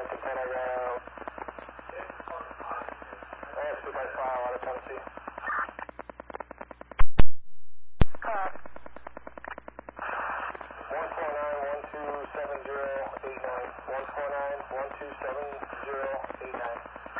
container, I got speak by file out of Tennessee. 149-1270-89. 149-1270-89.